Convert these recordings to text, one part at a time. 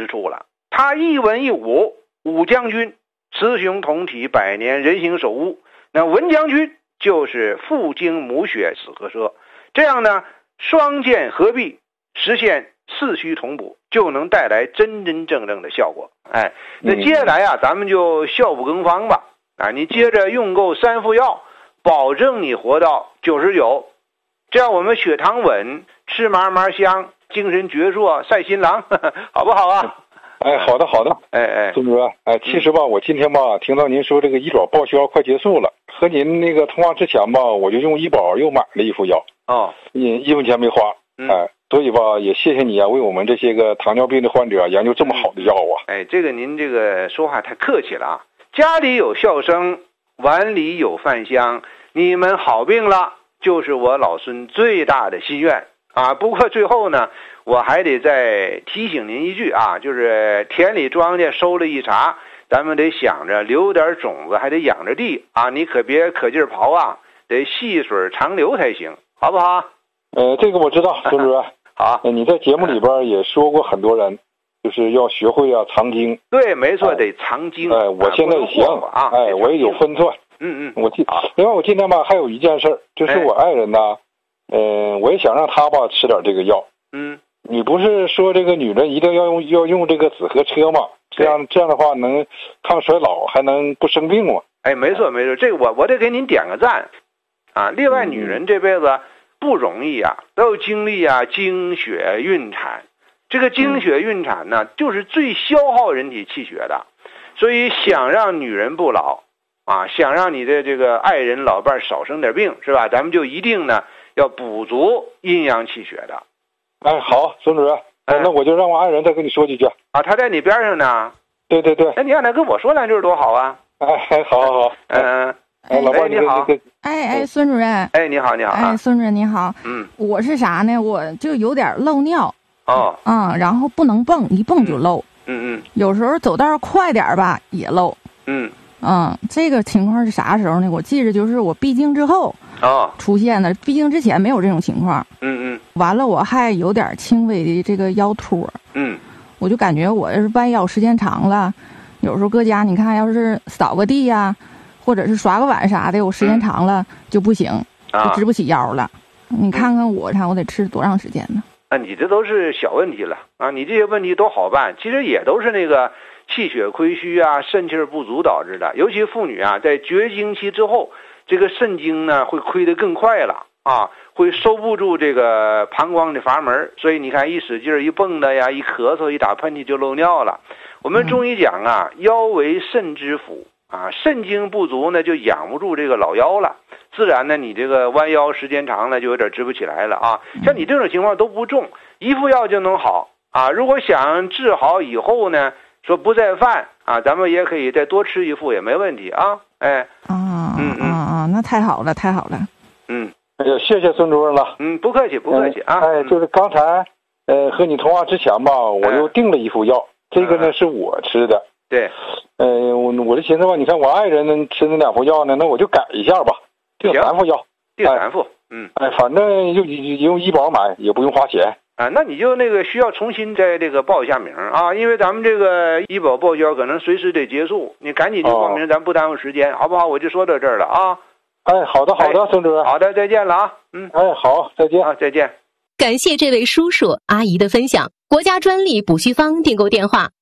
之处了。他一文一武，武将军雌雄同体，百年人形守物。那文将军就是父精母血子和奢，这样呢，双剑合璧，实现四虚同补，就能带来真真正正的效果。哎，那接下来啊，咱们就效不更方吧。啊，你接着用够3副药，保证你活到99，这样我们血糖稳，吃嘛嘛香，精神矍铄赛新郎，好不好啊？ 哎，好的好的。孙主任，其实吧，我今天吧听到您说这个医保报销快结束了，和您那个通话之前吧，我就用医保又买了一副药，1分钱没花，所以吧也谢谢你啊，为我们这些个糖尿病的患者研究这么好的药啊。 这个您这个说话太客气了啊。家里有笑声，碗里有饭香，你们好病了，就是我老孙最大的心愿啊。不过最后呢，我还得再提醒您一句啊，就是田里庄稼收了一茬，咱们得想着留点种子，还得养着地啊。你可别可劲儿刨啊，得细水长流才行，好不好？ 这个我知道，孙主任。 好， 你在节目里边也说过，很多人就是要学会啊藏经。 对，没错，得藏经。 我现在也行啊，我也有分寸。另外我今天吧还有一件事，就是我爱人呢，我也想让他吧吃点这个药。你不是说这个女人一定要用这个紫河车吗？这样的话能抗衰老，还能不生病吗？ 没错，这个我得给您点个赞啊。另外，女人这辈子不容易啊，都要经历啊经血孕产。这个经血孕产呢，就是最消耗人体气血的，所以想让女人不老啊，想让你的这个爱人老伴少生点病，是吧？咱们就一定呢要补足阴阳气血的。 好，孙主任，那我就让我爱人再跟你说几句啊。他在你边上呢。对，那你让他跟我说2句多好啊。 好。老伴你好。 孙主任。 你好。 孙主任你好。我是啥呢？我就有点漏尿。然后不能蹦，一蹦就漏。有时候走道快点吧也漏。这个情况是啥时候呢？我记着就是我闭经之后出现的，闭经之前没有这种情况。完了我还有点轻微的这个腰突。我就感觉我要是弯腰时间长了，有时候搁家你看要是扫个地呀，或者是刷个碗啥的，我时间长了就不行，就直不起腰了。你看看我得吃多长时间呢？ 你这都是小问题了啊！你这些问题都好办，其实也都是那个气血亏虚啊、肾气不足导致的。尤其妇女啊，在绝经期之后，这个肾精呢会亏得更快了啊，会收不住这个膀胱的阀门，所以你看一使劲一蹦的呀，一咳嗽一打喷嚏就漏尿了。我们中医讲啊，腰为肾之府啊，肾精不足呢就养不住这个老腰了。自然呢，你这个弯腰时间长了就有点直不起来了啊。像你这种情况都不重，一副药就能好啊。如果想治好以后呢，说不再犯啊，咱们也可以再多吃一副也没问题啊。 那太好了。 谢谢孙主任了。 不客气啊。 就是刚才和你通话之前吧，我又订了一副药，这个呢是我吃的。 对。 我就寻思吧，你看我爱人呢吃那2副药呢，那我就改一下吧。订3副药， 订3副， 反正用医保买也不用花钱啊。那你就那个需要重新再这个报一下名啊，因为咱们这个医保报销可能随时得结束，你赶紧就报名，咱不耽误时间，好不好？我就说到这儿了啊。 好的，孙主任。 好的，再见了啊。 好，再见。 再见。 感谢这位叔叔阿姨的分享。国家专利补虚方订购电话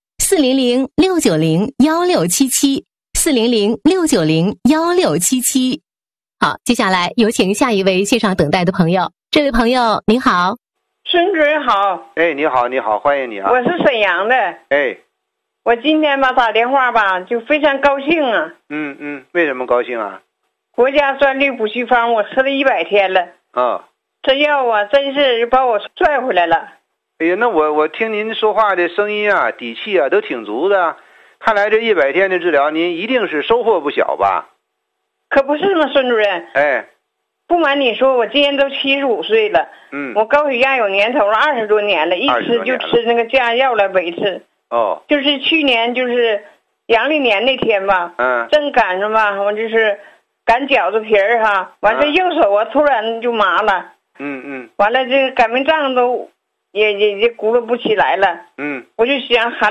：400-690-1677，400-690-1677。好，接下来有请下一位线上等待的朋友。这位朋友您好。 孙主任好。 你好，欢迎你啊。 我是沈阳的。我今天吧打电话吧就非常高兴啊。 为什么高兴啊？ 国家专利补虚方我吃了100天了。这药啊真是把我拽回来了。 那我听您说话的声音啊，底气啊都挺足的，看来这100天的治疗您一定是收获不小吧？ 可不是吗，孙主任？不瞒你说，我今年都75岁了。我高血压有年头了，20多年了，一吃就吃那个降压药来维持。就是去年就是阳历年那天吧，正赶上吧，我就是擀饺子皮儿哈，完这右手啊突然就麻了。完了这擀面杖都也咕噜不起来了。我就想喊